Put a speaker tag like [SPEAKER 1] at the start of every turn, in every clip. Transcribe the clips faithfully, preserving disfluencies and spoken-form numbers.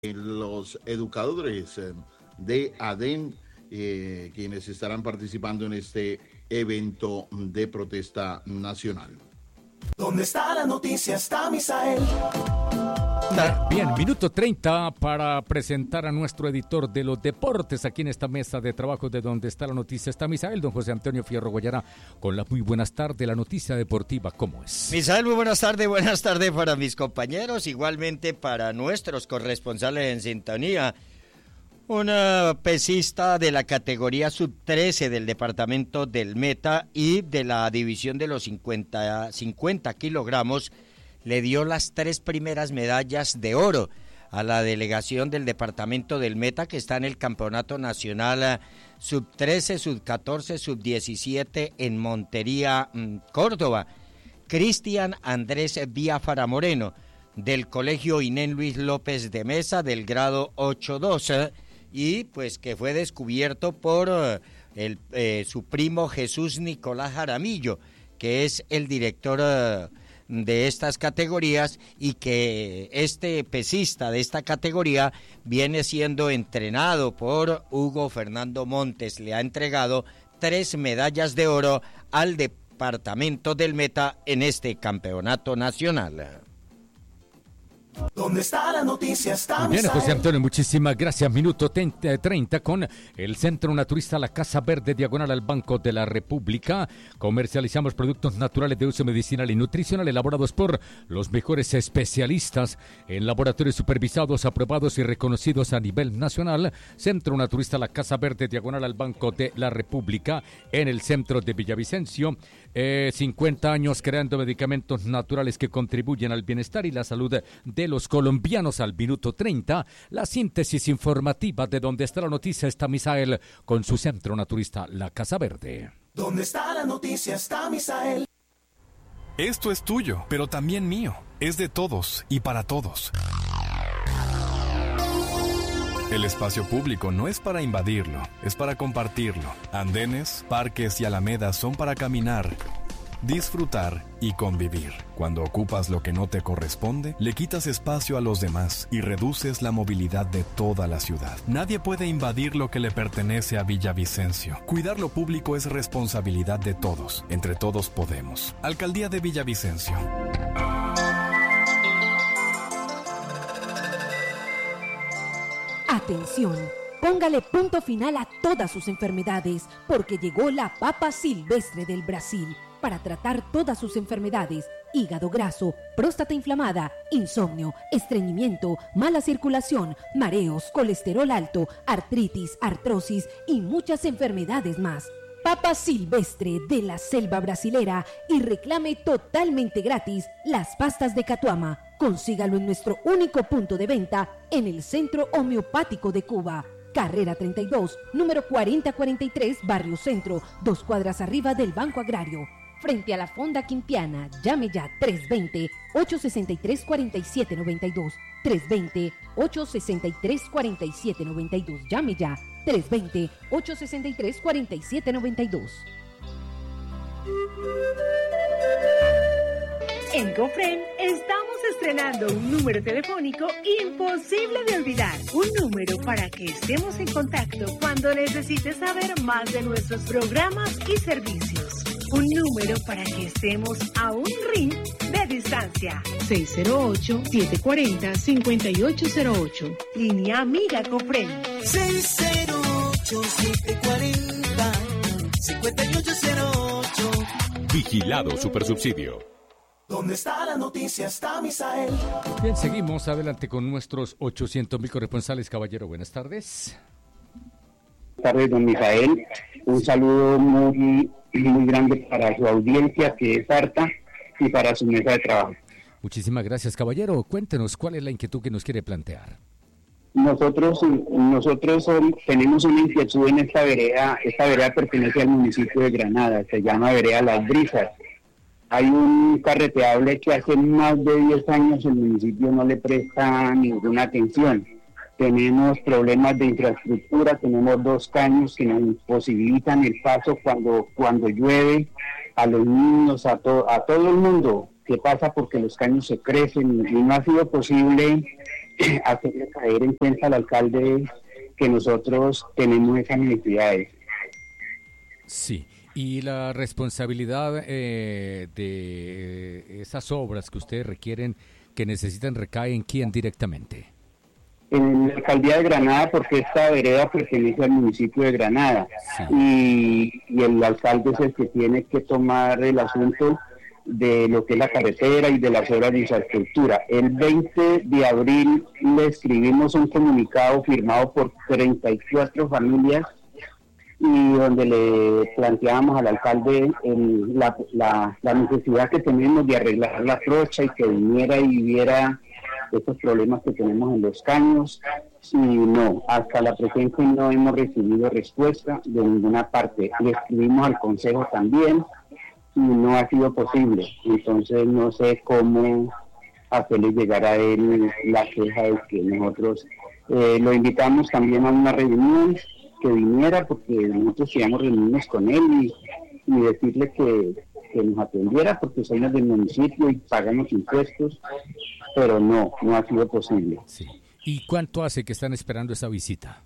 [SPEAKER 1] los educadores de ADEN, eh, quienes estarán participando en este evento de protesta nacional.
[SPEAKER 2] ¿Dónde está la noticia? Está Misael.
[SPEAKER 3] Bien, minuto treinta para presentar a nuestro editor de los deportes aquí en esta mesa de trabajo de Donde está la noticia. Está Misael, don José Antonio Fierro Guayana, con las muy buenas tardes, la noticia deportiva, ¿cómo es?
[SPEAKER 4] Misael, muy buenas tardes, buenas tardes para mis compañeros, igualmente para nuestros corresponsales en sintonía. Una pesista de la categoría sub trece del departamento del Meta y de la división de los cincuenta, cincuenta kilogramos le dio las tres primeras medallas de oro a la delegación del departamento del Meta, que está en el campeonato nacional sub trece, sub catorce, sub diecisiete en Montería, Córdoba. Cristian Andrés Biafara Moreno, del colegio Inén Luis López de Mesa, del grado ocho doce, y pues que fue descubierto por el, eh, su primo Jesús Nicolás Jaramillo, que es el director eh, de estas categorías, y que este pesista de esta categoría viene siendo entrenado por Hugo Fernando Montes. Le ha entregado tres medallas de oro al departamento del Meta en este campeonato nacional.
[SPEAKER 2] ¿Dónde está la noticia? Está
[SPEAKER 3] Bien, José Antonio, muchísimas gracias. Minuto treinta con el Centro Naturista La Casa Verde, diagonal al Banco de la República. Comercializamos productos naturales de uso medicinal y nutricional elaborados por los mejores especialistas en laboratorios supervisados, aprobados y reconocidos a nivel nacional. Centro Naturista La Casa Verde, diagonal al Banco de la República, en el centro de Villavicencio. Eh, cincuenta años creando medicamentos naturales que contribuyen al bienestar y la salud de los colombianos. Al minuto treinta, la síntesis informativa de Donde está la noticia. Está Misael con su Centro Naturista La Casa Verde.
[SPEAKER 2] ¿Dónde está la noticia? Está Misael.
[SPEAKER 5] Esto es tuyo, pero también mío. Es de todos y para todos. El espacio público no es para invadirlo, es para compartirlo. Andenes, parques y alamedas son para caminar, disfrutar y convivir. Cuando ocupas lo que no te corresponde, le quitas espacio a los demás y reduces la movilidad de toda la ciudad. Nadie puede invadir lo que le pertenece a Villavicencio. Cuidar lo público es responsabilidad de todos. Entre todos podemos. Alcaldía de Villavicencio.
[SPEAKER 6] Atención, póngale punto final a todas sus enfermedades, porque llegó la papa silvestre del Brasil para tratar todas sus enfermedades: hígado graso, próstata inflamada, insomnio, estreñimiento, mala circulación, mareos, colesterol alto, artritis, artrosis y muchas enfermedades más. Papa silvestre de la selva brasilera, y reclame totalmente gratis las pastas de Catuama. Consígalo en nuestro único punto de venta en el Centro Homeopático de Cuba. Carrera treinta y dos, número cuarenta cuarenta y tres, Barrio Centro, dos cuadras arriba del Banco Agrario. Frente a la Fonda Quintiana. Llame ya tres dos cero, ocho seis tres, cuatro siete nueve dos. tres dos cero, ocho seis tres, cuatro siete nueve dos. Llame ya. tres dos cero, ocho seis tres, cuatro siete nueve dos.
[SPEAKER 7] En Cofren estamos estrenando un número telefónico imposible de olvidar. Un número para que estemos en contacto cuando necesites saber más de nuestros programas y servicios. Un número para que estemos a un ring de distancia.
[SPEAKER 8] seis cero ocho, siete cuatro cero, cinco ocho cero ocho.
[SPEAKER 7] Línea Amiga Cofren.
[SPEAKER 2] seis cero ocho, siete cuatro cero, cinco ocho cero ocho.
[SPEAKER 9] Vigilado Supersubsidio.
[SPEAKER 2] ¿Dónde está la noticia? Está Misael.
[SPEAKER 3] Bien, seguimos adelante con nuestros ochocientos mil corresponsales. Caballero, buenas tardes.
[SPEAKER 10] Buenas tardes, don Misael. Un saludo muy, muy grande para su audiencia, que es harta, y para su mesa de trabajo.
[SPEAKER 3] Muchísimas gracias, caballero. Cuéntenos, ¿cuál es la inquietud que nos quiere plantear?
[SPEAKER 10] Nosotros nosotros um, tenemos una inquietud en esta vereda. Esta vereda pertenece al municipio de Granada, se llama Vereda Las Brisas. Hay un carreteable que hace más de diez años el municipio no le presta ninguna atención. Tenemos problemas de infraestructura, tenemos dos caños que nos imposibilitan el paso cuando, cuando llueve, a los niños, a, to, a todo el mundo que pasa, porque los caños se crecen y no ha sido posible hacerle caer en cuenta al alcalde que nosotros tenemos esas necesidades.
[SPEAKER 3] Sí, y la responsabilidad eh, de esas obras que ustedes requieren, que necesitan, recae en quién directamente.
[SPEAKER 10] En la alcaldía de Granada, porque esta vereda pertenece al municipio de Granada, sí. y, y el alcalde es el que tiene que tomar el asunto de lo que es la carretera y de las obras de infraestructura. El veinte de abril le escribimos un comunicado firmado por treinta y cuatro familias y donde le planteábamos al alcalde el, la, la, la necesidad que tenemos de arreglar la trocha y que viniera y viera estos problemas que tenemos en los caños. Y no, hasta la presente no hemos recibido respuesta de ninguna parte. Le escribimos al consejo también y no ha sido posible. Entonces no sé cómo hacerle llegar a él la queja de que nosotros eh, lo invitamos también a una reunión, que viniera, porque nosotros queríamos reunirnos con él y, y decirle que, que nos atendiera, porque somos del municipio y pagamos impuestos, pero no, no ha sido posible.
[SPEAKER 3] Sí. ¿Y cuánto hace que están esperando esa visita?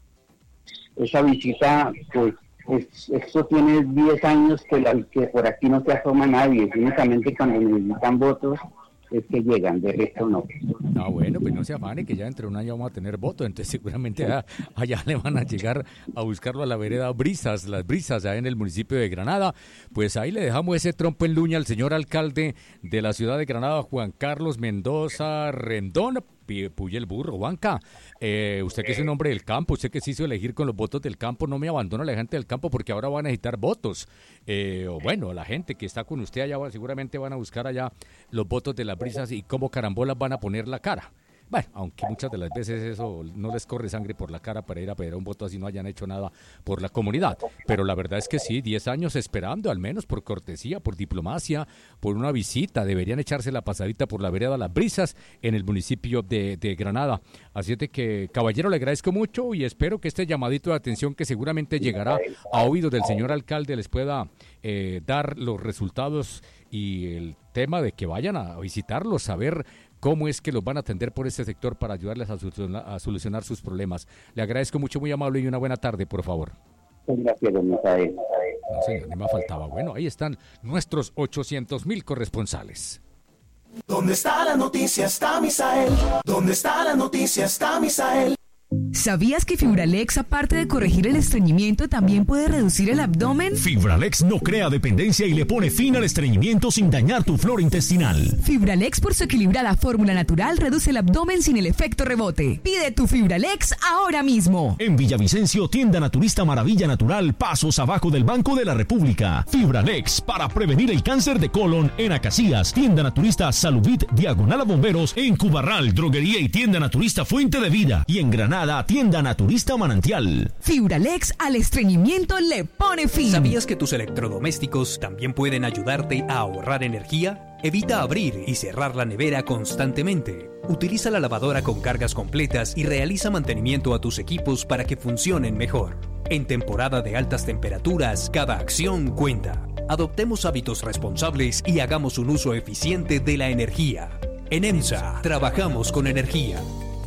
[SPEAKER 10] Esa visita, pues, es, esto tiene diez años que, la, que por aquí no se asoma nadie, únicamente cuando necesitan votos es que llegan, de resto no.
[SPEAKER 3] No, bueno, pues no se afane, que ya dentro de un año vamos a tener votos, entonces seguramente allá, allá le van a llegar a buscarlo a la vereda Brisas, las Brisas, allá en el municipio de Granada. Pues ahí le dejamos ese trompo en luña al señor alcalde de la ciudad de Granada, Juan Carlos Mendoza Rendón. Puye el burro, Juanca, eh, usted que es un hombre del campo, usted que se hizo elegir con los votos del campo, no me abandona la gente del campo porque ahora van a necesitar votos, eh, o bueno, la gente que está con usted allá seguramente van a buscar allá los votos de las Brisas y cómo carambolas van a poner la cara. Bueno, aunque muchas de las veces eso no les corre sangre por la cara para ir a pedir un voto así no hayan hecho nada por la comunidad. Pero la verdad es que sí, diez años esperando, al menos por cortesía, por diplomacia, por una visita. Deberían echarse la pasadita por la vereda Las Brisas en el municipio de, de Granada. Así es de que, caballero, le agradezco mucho y espero que este llamadito de atención que seguramente llegará a oídos del señor alcalde les pueda eh, dar los resultados y el tema de que vayan a visitarlos, saber cómo es que los van a atender por este sector para ayudarles a solucionar, a solucionar sus problemas. Le agradezco mucho, muy amable y una buena tarde, por favor.
[SPEAKER 10] Gracias, don Misael.
[SPEAKER 3] No, señor, ni me faltaba. Bueno, ahí están nuestros ochocientos mil corresponsales.
[SPEAKER 2] ¿Dónde está la noticia? Está Misael. ¿Dónde está la noticia? Está Misael.
[SPEAKER 11] ¿Sabías que Fibralex, aparte de corregir el estreñimiento, también puede reducir el abdomen?
[SPEAKER 12] Fibralex no crea dependencia y le pone fin al estreñimiento sin dañar tu flora intestinal.
[SPEAKER 11] Fibralex, por su equilibrada fórmula natural, reduce el abdomen sin el efecto rebote. Pide tu Fibralex ahora mismo.
[SPEAKER 12] En Villavicencio, tienda naturista Maravilla Natural, pasos abajo del Banco de la República. Fibralex, para prevenir el cáncer de colon. En Acacias, tienda naturista Salubit, diagonal a Bomberos. En Cubarral, droguería y tienda naturista Fuente de Vida. Y en Granada, tienda naturista Manantial.
[SPEAKER 11] Fibralex al estreñimiento le pone fin.
[SPEAKER 13] ¿Sabías que tus electrodomésticos también pueden ayudarte a ahorrar energía? Evita abrir y cerrar la nevera constantemente. Utiliza la lavadora con cargas completas y realiza mantenimiento a tus equipos para que funcionen mejor. En temporada de altas temperaturas, cada acción cuenta. Adoptemos hábitos responsables y hagamos un uso eficiente de la energía. En EMSA, trabajamos con energía.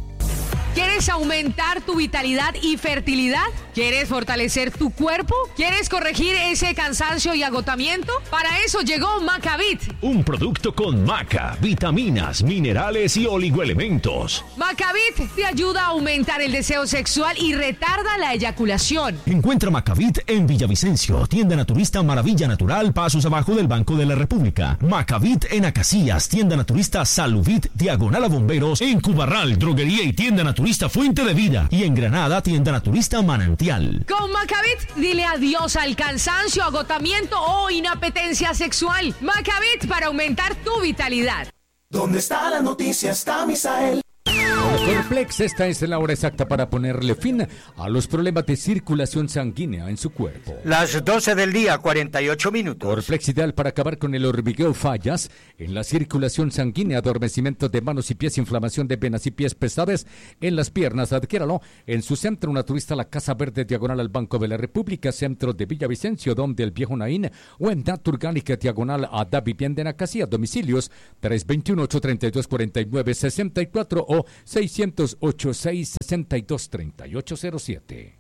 [SPEAKER 14] ¿Quieres aumentar tu vitalidad y fertilidad? ¿Quieres fortalecer tu cuerpo? ¿Quieres corregir ese cansancio y agotamiento? Para eso llegó Macavit.
[SPEAKER 12] Un producto con maca, vitaminas, minerales y oligoelementos.
[SPEAKER 14] Macavit te ayuda a aumentar el deseo sexual y retarda la eyaculación.
[SPEAKER 12] Encuentra Macavit en Villavicencio, tienda naturista Maravilla Natural, pasos abajo del Banco de la República. Macavit en Acacias, tienda naturista Saluvit, diagonal a Bomberos. En Cubarral, droguería y tienda naturista Fuente de Vida. Y en Granada, tienda naturista Manantial.
[SPEAKER 14] Con Macavit, dile adiós al cansancio, agotamiento o inapetencia sexual. Macavit para aumentar tu vitalidad.
[SPEAKER 2] ¿Dónde está la noticia? Está Misael.
[SPEAKER 3] Corflex, esta es la hora exacta para ponerle fin a los problemas de circulación sanguínea en su cuerpo.
[SPEAKER 4] Las doce del día, cuarenta y ocho minutos.
[SPEAKER 3] Corflex ideal para acabar con el hormigueo, fallas en la circulación sanguínea, adormecimiento de manos y pies, inflamación de venas y pies pesadas en las piernas. Adquiéralo en su centro naturista La Casa Verde, diagonal al Banco de la República, centro de Villavicencio, donde el Viejo Naín, o en Naturgánica, diagonal a Da Vivienda en Acacia. Domicilios tres dos uno, ocho tres dos, cuatro nueve seis cuatro o seis seiscientos ochenta y seis, sesenta y dos treinta y ocho cero siete.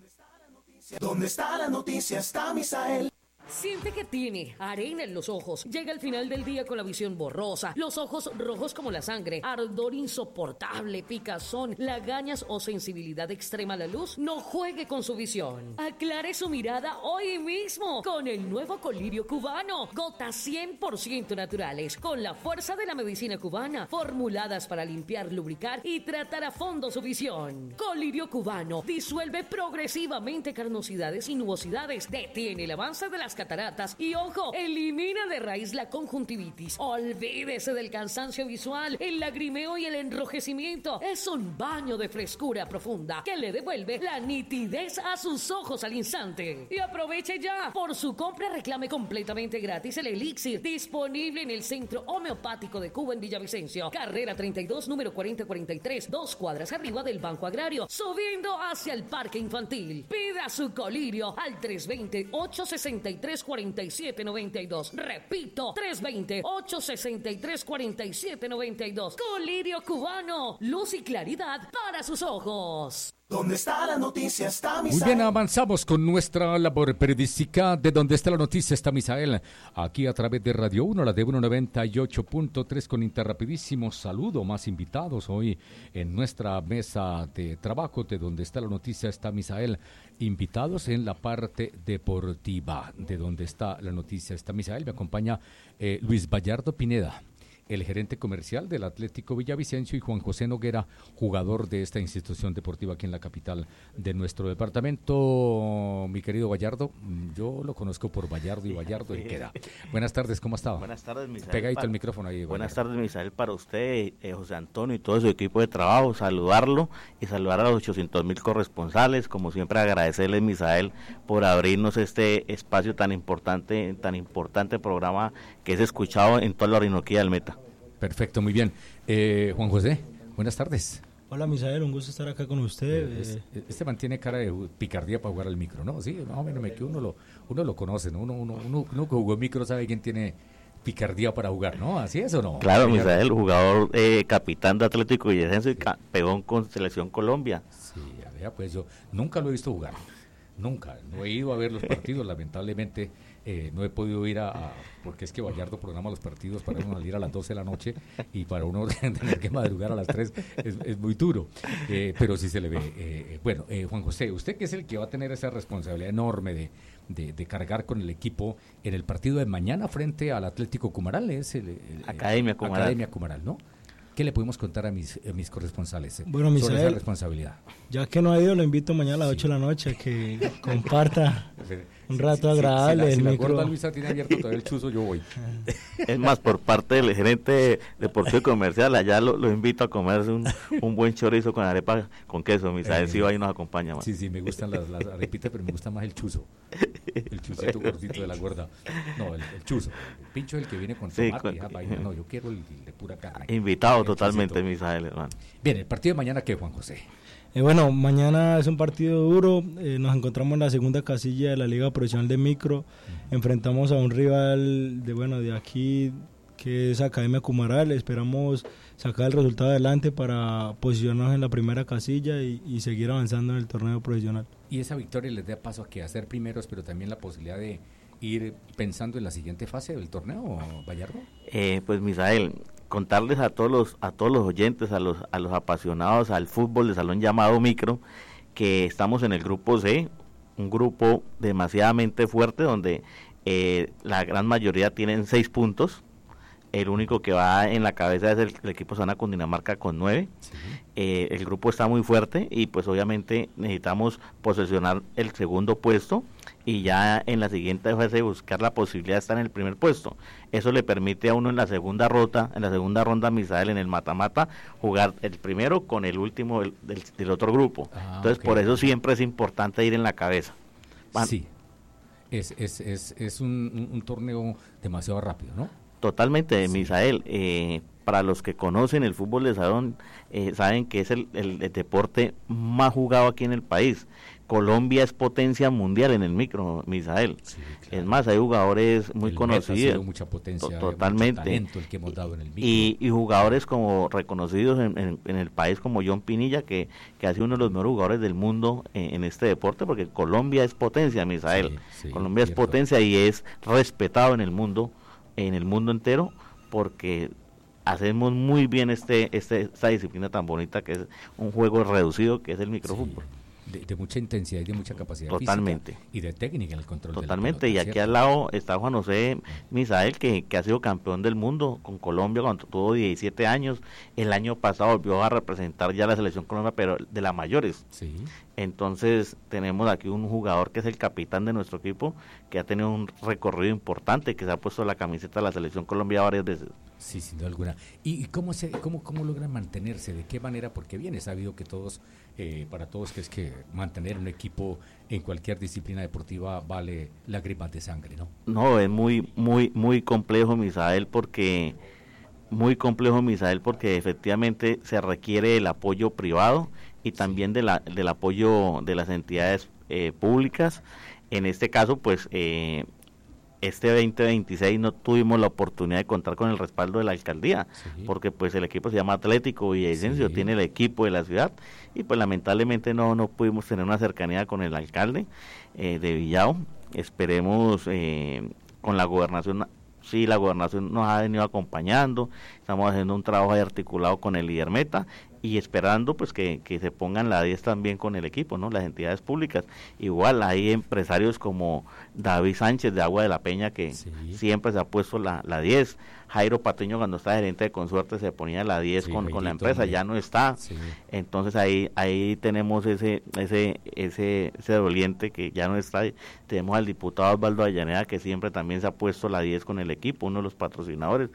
[SPEAKER 2] ¿Dónde está la noticia? Está Misael.
[SPEAKER 15] Siente que tiene arena en los ojos. Llega al final del día con la visión borrosa, los ojos rojos como la sangre, ardor insoportable, picazón, lagañas o sensibilidad extrema a la luz. No juegue con su visión. Aclare su mirada hoy mismo con el nuevo colirio cubano. Gotas cien por ciento naturales, con la fuerza de la medicina cubana, formuladas para limpiar, lubricar y tratar a fondo su visión. Colirio cubano disuelve progresivamente carnosidades y nubosidades, detiene el avance de las cataratas y, ojo, elimina de raíz la conjuntivitis. Olvídese del cansancio visual, el lagrimeo y el enrojecimiento. Es un baño de frescura profunda que le devuelve la nitidez a sus ojos al instante. Y aproveche ya. Por su compra reclame completamente gratis el elixir, disponible en el Centro Homeopático de Cuba en Villavicencio, carrera treinta y dos, número cuarenta cuarenta y tres, dos cuadras arriba del Banco Agrario, subiendo hacia el Parque Infantil. Pida su colirio al tres dos cero, ocho seis tres, cuatro siete nueve dos. Repito, tres dos cero, ocho seis tres, cuatro siete nueve dos. Colirio cubano, luz y claridad para sus ojos.
[SPEAKER 2] ¿Dónde está la noticia? Está
[SPEAKER 3] Muy
[SPEAKER 2] Misael.
[SPEAKER 3] bien, avanzamos con nuestra labor periodística. De donde está la noticia está Misael, aquí a través de Radio uno, la de uno noventa y ocho punto tres, con Interrapidísimo. Saludo, más invitados hoy en nuestra mesa de trabajo. De donde está la noticia está Misael, invitados en la parte deportiva. De donde está la noticia está Misael. Me acompaña eh, Luis Vallardo Pineda, el gerente comercial del Atlético Villavicencio, y Juan José Noguera, jugador de esta institución deportiva aquí en la capital de nuestro departamento. Mi querido Vallardo, yo lo conozco por Vallardo y Vallardo y queda. Buenas tardes, ¿cómo estaba?
[SPEAKER 16] Buenas tardes, Misael.
[SPEAKER 3] Pegadito
[SPEAKER 16] para,
[SPEAKER 3] el micrófono ahí.
[SPEAKER 16] Buenas
[SPEAKER 3] Vallardo.
[SPEAKER 16] tardes, Misael, para usted, eh, José Antonio y todo su equipo de trabajo, saludarlo y saludar a los ochocientos mil corresponsales, como siempre agradecerles, Misael, por abrirnos este espacio tan importante, tan importante programa que es escuchado en toda la Orinoquía del Meta.
[SPEAKER 3] Perfecto, muy bien. Eh, Juan José, buenas tardes.
[SPEAKER 17] Hola, Misael, un gusto estar acá con usted.
[SPEAKER 3] Eh, este, este mantiene cara de picardía para jugar al micro, ¿no? Sí, más o menos, que uno lo, uno lo conoce, ¿no? Uno, uno, uno, uno que jugó micro sabe quién tiene picardía para jugar, ¿no? ¿Así es o no?
[SPEAKER 16] Claro, Misael, jugador, eh, capitán de Atlético Villavicencio y campeón con Selección Colombia.
[SPEAKER 3] Sí, ya vea, pues yo nunca lo he visto jugar. Nunca, no he ido a ver los partidos, lamentablemente eh, no he podido ir a, a, porque es que Vallardo programa los partidos para uno salir a las doce de la noche y para uno tener que madrugar a las tres es, es muy duro, eh, pero sí se le ve. Eh, bueno, eh, Juan José, usted que es el que va a tener esa responsabilidad enorme de, de, de cargar con el equipo en el partido de mañana frente al Atlético Cumaral, es el, el,
[SPEAKER 16] Academia Cumaral.
[SPEAKER 3] Academia Cumaral, ¿no? ¿Qué le podemos contar a mis, a mis corresponsales eh,
[SPEAKER 17] bueno,
[SPEAKER 3] sobre
[SPEAKER 17] Misael,
[SPEAKER 3] esa responsabilidad?
[SPEAKER 17] Ya que no ha ido, lo invito mañana a las sí. ocho de la noche a que comparta un rato sí, agradable.
[SPEAKER 3] Si, si, si
[SPEAKER 17] el
[SPEAKER 3] la,
[SPEAKER 17] micro...
[SPEAKER 3] si la gorda Luisa tiene abierto todavía el chuzo, yo voy.
[SPEAKER 16] Es más, por parte del gerente deportivo y comercial, allá lo, lo invito a comerse un, un buen chorizo con arepa con queso. Misael, eh, si va y nos acompaña. Man.
[SPEAKER 3] Sí, sí, me gustan las, las arepitas, pero me gusta más el chuzo. El chusito gordito de la gorda. No, el, el chuzo. El pincho es el que viene con tomate. Sí, con... Ja, vaina. No, yo quiero el, el de pura carne.
[SPEAKER 16] Invitado
[SPEAKER 3] el
[SPEAKER 16] totalmente, Misael, hermano.
[SPEAKER 3] Bien, el partido de mañana, ¿qué, Juan José?
[SPEAKER 17] Eh, bueno, mañana es un partido duro, eh, nos encontramos en la segunda casilla de la Liga Profesional de Micro, uh-huh. Enfrentamos a un rival de bueno de aquí que es Academia Cumaral, esperamos sacar el resultado adelante para posicionarnos en la primera casilla y, y seguir avanzando en el torneo profesional.
[SPEAKER 3] Y esa victoria les da paso a que a ser primeros, pero también la posibilidad de ir pensando en la siguiente fase del torneo, Vallardo.
[SPEAKER 16] Eh, pues Misael, contarles a todos los a todos los oyentes, a los a los apasionados al fútbol de salón llamado Micro, que estamos en el grupo C, un grupo demasiadamente fuerte donde eh, la gran mayoría tienen seis puntos. El único que va en la cabeza es el, el equipo Sana Cundinamarca con nueve. Sí. Eh, el grupo está muy fuerte y pues obviamente necesitamos posesionar el segundo puesto y ya en la siguiente fase buscar la posibilidad de estar en el primer puesto. Eso le permite a uno en la segunda ronda, en la segunda ronda, Misael, en el mata-mata, jugar el primero con el último del, del, del otro grupo. Ah, Entonces okay. Por eso siempre es importante ir en la cabeza.
[SPEAKER 3] Van. Sí, es, es, es, es un, un, un torneo demasiado rápido, ¿no?
[SPEAKER 16] Totalmente, sí. Misael. Eh, para los que conocen el fútbol de salón, eh, saben que es el, el, el deporte más jugado aquí en el país. Colombia es potencia mundial en el micro, Misael. Sí, claro. Es más, hay jugadores muy el conocidos. Ha sido
[SPEAKER 3] mucha potencia,
[SPEAKER 16] to- totalmente.
[SPEAKER 3] Mucho talento el que hemos dado en el micro.
[SPEAKER 16] Y, y jugadores como reconocidos en, en, en el país como John Pinilla, que, que ha sido uno de los mejores jugadores del mundo en, en este deporte, porque Colombia es potencia, Misael. Sí, sí, Colombia cierto. es potencia y es respetado en el mundo, en el mundo entero, porque hacemos muy bien este, este esta disciplina tan bonita que es un juego reducido, que es el microfútbol. Sí.
[SPEAKER 3] De, de mucha intensidad y de mucha capacidad
[SPEAKER 16] totalmente
[SPEAKER 3] física y de técnica en el control
[SPEAKER 16] totalmente
[SPEAKER 3] de la
[SPEAKER 16] pelota, y aquí ¿cierto? Al lado está Juan José Misael, que, que ha sido campeón del mundo con Colombia cuando tuvo diecisiete años. El año pasado volvió a representar ya la selección Colombia, pero de las mayores.
[SPEAKER 3] Sí.
[SPEAKER 16] Entonces tenemos aquí un jugador que es el capitán de nuestro equipo, que ha tenido un recorrido importante, que se ha puesto la camiseta de la selección Colombia varias veces.
[SPEAKER 3] Sí, sin duda alguna. ¿Y cómo se cómo cómo logran mantenerse? ¿De qué manera? Porque bien es sabido que todos, eh, para todos, que es que mantener un equipo en cualquier disciplina deportiva vale lágrimas de sangre, ¿no?
[SPEAKER 16] No, es muy, muy, muy complejo, Misael, porque muy complejo, Misael, porque efectivamente se requiere el apoyo privado y también de la, del apoyo de las entidades eh, públicas. En este caso, pues, eh, este veinte veintiséis no tuvimos la oportunidad de contar con el respaldo de la alcaldía, sí. porque pues el equipo se llama Atlético Villavicencio, sí. tiene el equipo de la ciudad, y pues lamentablemente no, no pudimos tener una cercanía con el alcalde eh, de Villao. Esperemos eh, con la gobernación. Sí, la gobernación nos ha venido acompañando, estamos haciendo un trabajo articulado con el líder Meta y esperando pues que, que se pongan la diez también con el equipo, ¿no? Las entidades públicas. Igual hay empresarios como David Sánchez de Agua de la Peña que sí. siempre se ha puesto la, la diez. Jairo Patiño, cuando estaba gerente de Consuerte, se ponía la diez sí, con, con la empresa, también. Ya no está. Sí. Entonces ahí ahí tenemos ese ese ese ese doliente que ya no está. Tenemos al diputado Osvaldo Avellaneda, que siempre también se ha puesto la diez con el equipo, uno de los patrocinadores.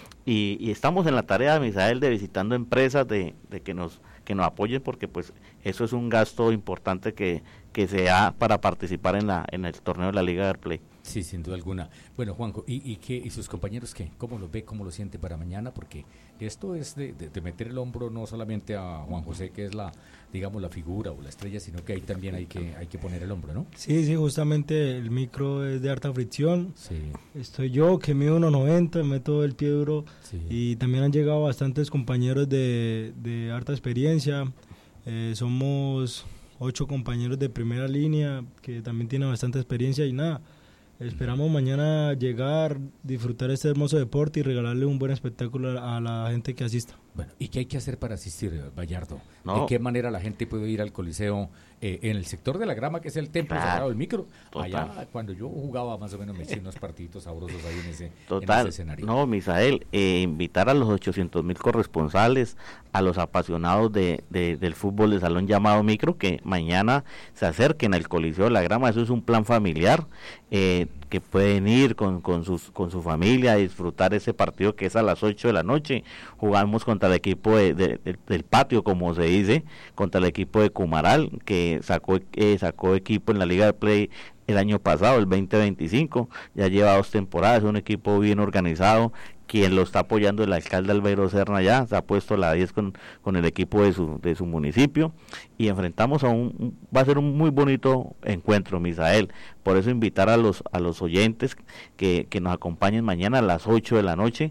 [SPEAKER 16] Y, y estamos en la tarea, Misael, de visitando empresas de, de que nos que nos apoyen, porque pues eso es un gasto importante que, que se da para participar en la en el torneo de la Liga de Play.
[SPEAKER 3] Sí, sin duda alguna. Bueno, Juanjo, ¿y, y, qué, y sus compañeros qué? ¿Cómo lo ve, cómo lo siente para mañana? Porque esto es de, de, de meter el hombro no solamente a Juan José, que es la, digamos, la figura o la estrella, sino que ahí también hay que hay que poner el hombro, ¿no?
[SPEAKER 17] Sí, sí, justamente el micro es de harta fricción.
[SPEAKER 3] Sí.
[SPEAKER 17] Estoy yo, que mido uno noventa, me meto el pie duro,
[SPEAKER 3] sí.
[SPEAKER 17] y también han llegado bastantes compañeros de, de harta experiencia. Eh, somos ocho compañeros de primera línea que también tienen bastante experiencia y nada. Esperamos mañana llegar, disfrutar este hermoso deporte y regalarle un buen espectáculo a la gente que asista.
[SPEAKER 3] Bueno, ¿y qué hay que hacer para asistir, Bayardo?
[SPEAKER 16] No.
[SPEAKER 3] ¿De qué manera la gente puede ir al Coliseo eh, en el sector de la grama, que es el templo
[SPEAKER 16] Total.
[SPEAKER 3] sagrado del micro?
[SPEAKER 16] Total.
[SPEAKER 3] Allá, cuando yo jugaba, más o menos me hice unos partiditos sabrosos ahí en ese,
[SPEAKER 16] Total.
[SPEAKER 3] en ese escenario.
[SPEAKER 16] No, Misael, eh, invitar a los ochocientos mil corresponsales, a los apasionados de, de, del fútbol de salón llamado micro, que mañana se acerquen al Coliseo de la Grama. Eso es un plan familiar, eh, que pueden ir con, con, sus, con su familia a disfrutar ese partido que es a las ocho de la noche. Jugamos contra el equipo de, de, de, del patio, como se dice, contra el equipo de Cumaral, que sacó, eh, sacó equipo en la Liga de Play el año pasado, el veinte veinticinco, ya lleva dos temporadas, es un equipo bien organizado, quien lo está apoyando el alcalde Albeiro Serna ya, se ha puesto la diez con, con el equipo de su, de su municipio, y enfrentamos a un, va a ser un muy bonito encuentro, Misael. Por eso invitar a los a los oyentes que, que nos acompañen mañana a las ocho de la noche.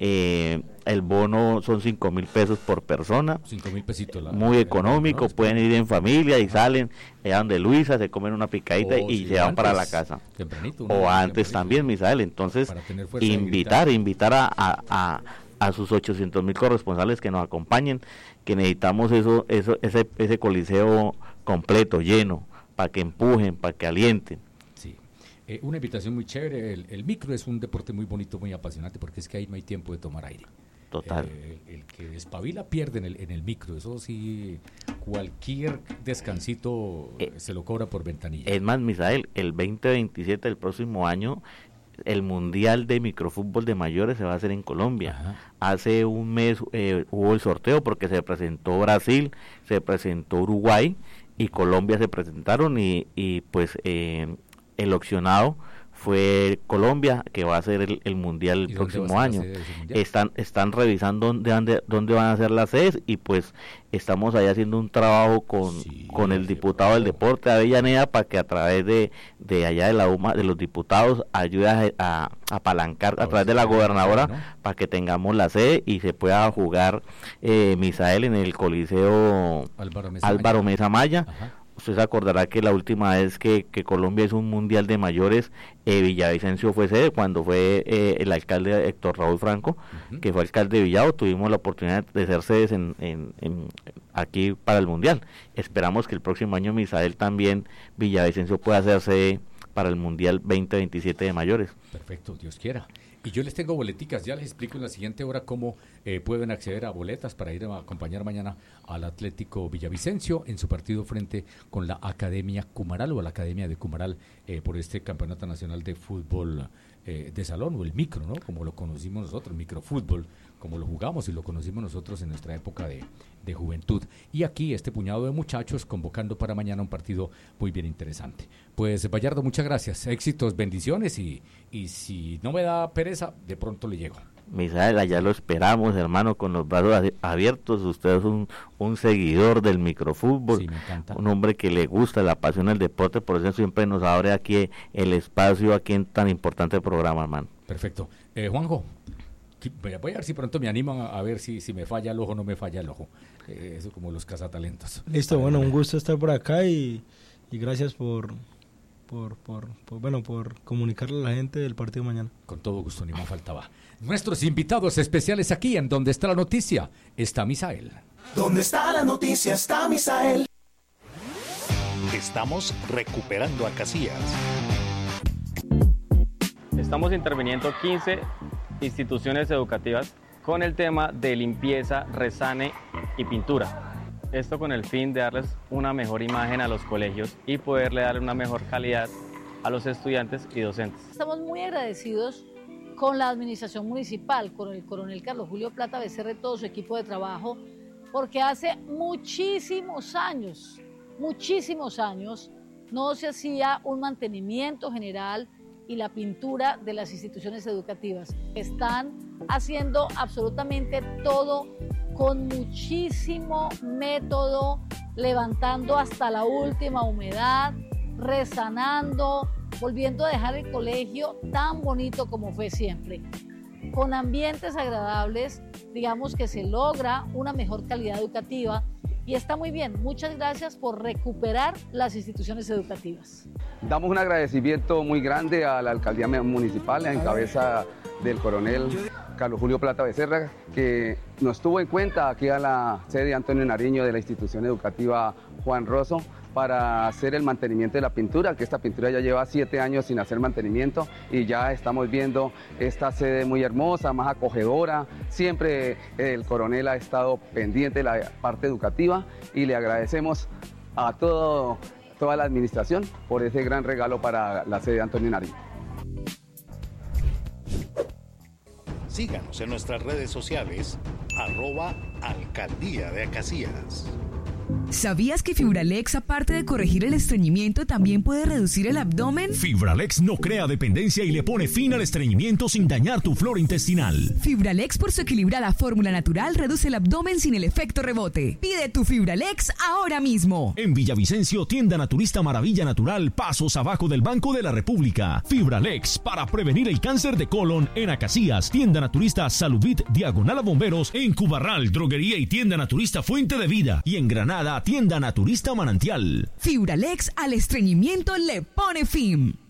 [SPEAKER 16] Eh, el bono son cinco mil pesos por persona.
[SPEAKER 3] Cinco mil pesitos. La,
[SPEAKER 16] muy económico, ¿no? Pueden ir en familia y salen allá donde Luisa, se comen una picadita
[SPEAKER 3] oh,
[SPEAKER 16] y
[SPEAKER 3] sí,
[SPEAKER 16] se van
[SPEAKER 3] antes,
[SPEAKER 16] para la casa.
[SPEAKER 3] Tempranito,
[SPEAKER 16] o antes también, Misael. Entonces, invitar, invitar a, a, a, a sus ochocientos mil corresponsales que nos acompañen, que necesitamos eso, eso ese, ese coliseo completo, lleno, para que empujen, para que alienten.
[SPEAKER 3] Eh, una invitación muy chévere. El, el micro es un deporte muy bonito, muy apasionante, porque es que ahí no hay tiempo de tomar aire.
[SPEAKER 16] Total.
[SPEAKER 3] Eh, el, el que despabila pierde en el, en el micro. Eso sí, cualquier descansito eh, se lo cobra por ventanilla.
[SPEAKER 16] Es más, Misael, el veinte veintisiete del próximo año, el Mundial de Microfútbol de Mayores se va a hacer en Colombia.
[SPEAKER 3] Ajá.
[SPEAKER 16] Hace un mes eh, hubo el sorteo porque se presentó Brasil, se presentó Uruguay y Colombia se presentaron y, y pues... Eh, el opcionado fue Colombia, que va a ser el, el mundial el próximo año. Mundial? Están están revisando dónde, dónde dónde van a ser las sedes y pues estamos ahí haciendo un trabajo con, sí, con el diputado del deporte de Avellaneda para que a través de, de allá de la U M A, de los diputados, ayude a, a, a apalancar a través de la gobernadora, ¿no?, para que tengamos la sede y se pueda jugar eh, Misael en el Coliseo Álvaro Mesa Álvaro Mesa Maya. Ajá. Usted se acordará que la última vez que, que Colombia hizo un mundial de mayores, eh, Villavicencio fue sede, cuando fue eh, el alcalde Héctor Raúl Franco, uh-huh. que fue alcalde de Villado. Tuvimos la oportunidad de ser sedes en, en, en, aquí para el mundial. Esperamos que el próximo año, Misael, también Villavicencio pueda ser sede para el mundial veinte veintisiete de mayores.
[SPEAKER 3] Perfecto, Dios quiera. Y yo les tengo boleticas, ya les explico en la siguiente hora cómo eh, pueden acceder a boletas para ir a acompañar mañana al Atlético Villavicencio en su partido frente con la Academia Cumaral o a la Academia de Cumaral eh, por este Campeonato Nacional de Fútbol eh, de Salón o el micro, ¿no? Como lo conocimos nosotros, el microfútbol, como lo jugamos y lo conocimos nosotros en nuestra época de, de juventud. Y aquí este puñado de muchachos convocando para mañana un partido muy bien interesante. Pues Bayardo, muchas gracias, éxitos, bendiciones y, y si no me da pereza, de pronto le llego.
[SPEAKER 16] Misael, allá lo esperamos, hermano, con los brazos abiertos. Usted es un, un seguidor del microfútbol,
[SPEAKER 3] sí, me encanta.
[SPEAKER 16] Un hombre que le gusta, le apasiona el deporte, por eso siempre nos abre aquí el espacio aquí en tan importante programa, hermano.
[SPEAKER 3] Perfecto. Eh, Juanjo, voy a ver si pronto me animan a, a ver si, si me falla el ojo o no me falla el ojo. Eh, eso como los cazatalentos.
[SPEAKER 17] Listo, bueno, un gusto estar por acá y, y gracias por... Por, por, por, bueno, por comunicarle a la gente del partido mañana.
[SPEAKER 3] Con todo gusto, ni más faltaba. Nuestros invitados especiales aquí en Donde está la noticia, está Misael.
[SPEAKER 2] Donde está la noticia está Misael.
[SPEAKER 18] Estamos recuperando a Casillas.
[SPEAKER 19] Estamos interviniendo quince instituciones educativas con el tema de limpieza, resane y pintura. Esto con el fin de darles una mejor imagen a los colegios y poderle dar una mejor calidad a los estudiantes y docentes.
[SPEAKER 20] Estamos muy agradecidos con la administración municipal, con el coronel Carlos Julio Plata Becerra y todo su equipo de trabajo, porque hace muchísimos años, muchísimos años, no se hacía un mantenimiento general y la pintura de las instituciones educativas. Están haciendo absolutamente todo con muchísimo método, levantando hasta la última humedad, resanando, volviendo a dejar el colegio tan bonito como fue siempre. Con ambientes agradables, digamos que se logra una mejor calidad educativa y está muy bien. Muchas gracias por recuperar las instituciones educativas.
[SPEAKER 21] Damos un agradecimiento muy grande a la alcaldía municipal en cabeza del coronel Carlos Julio Plata Becerra, que nos tuvo en cuenta aquí a la sede Antonio Nariño de la institución educativa Juan Rosso para hacer el mantenimiento de la pintura, que esta pintura ya lleva siete años sin hacer mantenimiento y ya estamos viendo esta sede muy hermosa, más acogedora. Siempre el coronel ha estado pendiente de la parte educativa y le agradecemos a todo, toda la administración por ese gran regalo para la sede Antonio Nariño.
[SPEAKER 18] Síganos en nuestras redes sociales, arroba Alcaldía de Casillas.
[SPEAKER 11] ¿Sabías que Fibralex, aparte de corregir el estreñimiento, también puede reducir el abdomen?
[SPEAKER 12] Fibralex no crea dependencia y le pone fin al estreñimiento sin dañar tu flora intestinal.
[SPEAKER 11] Fibralex, por su equilibrada fórmula natural, reduce el abdomen sin el efecto rebote. Pide tu Fibralex ahora mismo.
[SPEAKER 12] En Villavicencio, tienda naturista Maravilla Natural, pasos abajo del Banco de la República. Fibralex, para prevenir el cáncer de colon en Acacias. Tienda naturista Salubit, diagonal a Bomberos, en Cubarral, droguería y tienda naturista Fuente de Vida. Y en Granada, tienda naturista Manantial.
[SPEAKER 11] Fibralex al estreñimiento le pone fin.